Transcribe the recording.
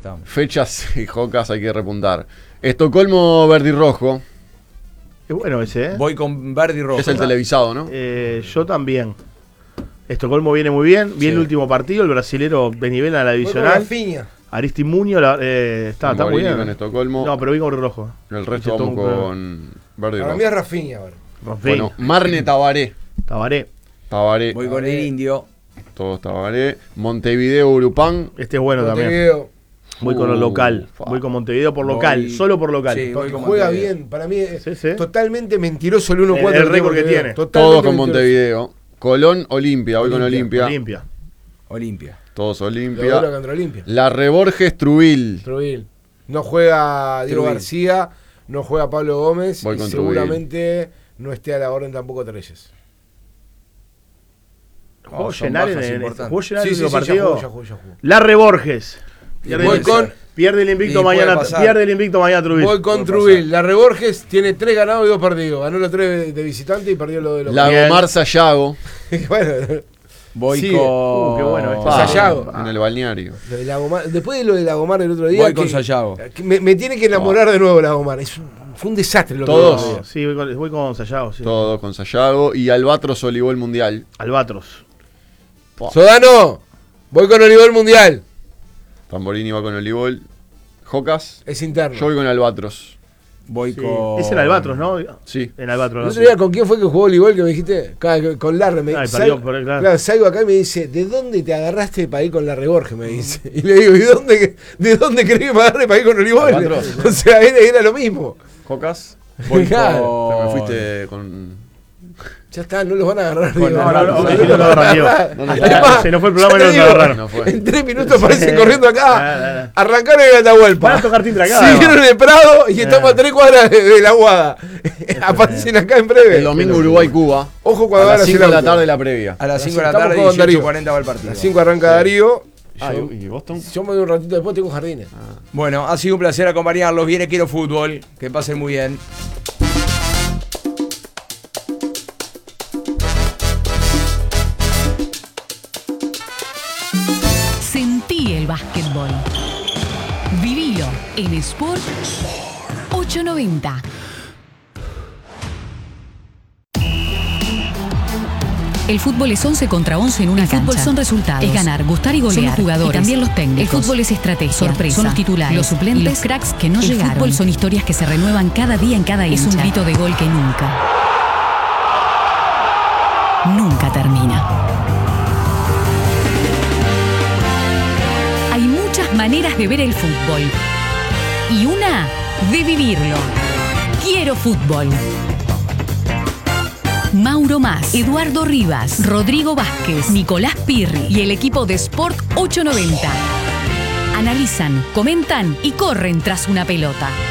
estamos. Fechas y Jocas hay que repuntar. Estocolmo verde y rojo. Qué bueno ese, ¿eh? Voy con verde y rojo. Es el televisado, ¿no? Yo también. Estocolmo viene muy bien. Bien el último partido. El brasilero Benivena a la divisional. Aristimuño está muy bien. Con Estocolmo. No, pero vi con rojo. El resto vamos con verde y rojo. Para mí es Rafinha ahora. Bueno, Marne Tabaré. Tabaré. Voy con el Indio. Todos Tabaré. Montevideo Urupán. Este es bueno también. Voy con lo local. Voy con Montevideo por local. Solo por local. Sí, Porque juega bien. Para mí es Sí. totalmente mentiroso el 1-4. El récord que tiene. Todos con Montevideo. Colón, Olimpia. Voy con Olimpia. Olimpia. Todos La Olimpia. dura contra Olimpia. La Reborges, Trubil. No juega Diego Trujillo. García, no juega Pablo Gómez. Voy Y con seguramente no esté a la orden tampoco Treyes. ¿Jugó Son Llenar bajas en el importantes. último partido? Ya jugó. Larre Borges. Pierde el Y invicto puede mañana. pasar. Pierde el invicto mañana Trubil. Voy con Trubil. La Reborges tiene 3 ganados y 2 perdidos. Ganó los 3 de visitante y perdió lo de los Lagomar Sayago. Bueno, Voy Sigue. con... qué bueno esto. Sayago. En el balneario. lo de Lagomar, después de lo de Lagomar el otro día. Voy con Sayago. Me tiene que enamorar de nuevo Lagomar. Fue un desastre lo Todos. que hizo. Sí, voy con Sayago. Sí. Todos con Sayago. Y Albatros Olivó el Mundial. Albatros. Sodano, voy con Olivol Mundial. Tamborini va con Olivol. Jocas. Es interno. Yo voy con Albatros. Voy Sí. con... Es el Albatros, ¿no? Sí. En Albatros. El otro día, ¿con quién fue que jugó Olivol que me dijiste? Con Larre. Ah, perdió, claro. Salgo acá y me dice, ¿de dónde te agarraste para ir con Larre Borges? Me dice. Y le digo, ¿de dónde crees que me agarré para ir con Olivol? Albatros. O sea, era lo mismo. Jocas. Voy Claro. con... Me fuiste con... Ya está, no los van a agarrar. Con- Diego. No, los no, van no lo agarran, Diego. Además, Se nos fue el programa y ya no te nos digo, agarraron. No fue. En 3 minutos aparecen Sí. corriendo acá. Ah. Arrancaron en Atahualpa. Van a tocar timbre acá. Siguieron el Prado y estamos a 3 cuadras de la Aguada. Aparecen acá en breve. El domingo Uruguay-Cuba. Ojo A cuando van las a 5 de la tarde la previa. A las 5 de la Estamos tarde, con Darío. 18:40 va el partido. A las 5 arranca Darío. ¿Y Boston? Yo me voy un ratito después, tengo jardines. Bueno, ha sido un placer acompañarlos. Viene Quiero Fútbol. Que pasen muy bien. Sentí el básquetbol. Vivilo en Sport 890. El fútbol es 11 contra 11 en una cancha. El fútbol son resultados. Es ganar, gustar y golear. Son los jugadores. Y también los técnicos. El fútbol es estrategia. Sorpresa. Son los titulares. Los suplentes. Y los cracks que no llegaron. El fútbol son historias que se renuevan cada día en cada hincha. Es un grito de gol que nunca termina. Hay muchas maneras de ver el fútbol. Y una de vivirlo. Quiero Fútbol. Mauro Mas, Eduardo Rivas, Rodrigo Vázquez, Nicolás Pirri y el equipo de Sport 890. Analizan, comentan y corren tras una pelota.